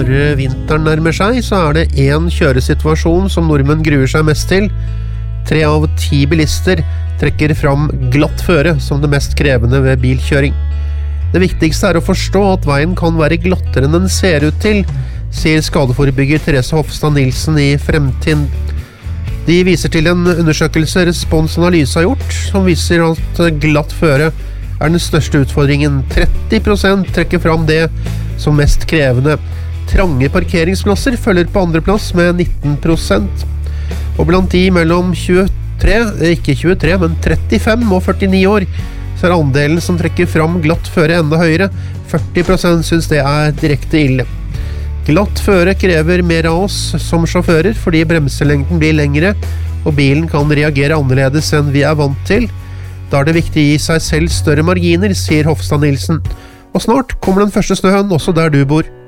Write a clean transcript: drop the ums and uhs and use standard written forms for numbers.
Når vinteren nærmer seg, så det en kjøresituasjon som nordmenn gruer seg mest til. 3 av 10 bilister trekker fram glatt føre som det mest krevende ved bilkjøring. Det viktigste å forstå at veien kan være glattere enn den ser ut til, sier skadeforebygger Therese Hofstad Nilsen i Fremtind. De viser til en undersøkelse Respons Analyse har gjort, som viser at glatt føre den største utfordringen. 30% trekker fram det som mest krevende. Trange parkeringsplasser følger på andreplass med 19%. Og blant de mellom 35 og 49 år, så andelen som trekker fram glatt føre enda høyere. 40% synes det direkte ille. Glatt føre krever mer av oss som sjåfører, fordi bremselengden blir lengre, og bilen kan reagere annerledes enn vi vant til. Da det viktig å gi seg selv større marginer, sier Hofstad Nilsen. Og snart kommer den første snøen også der du bor.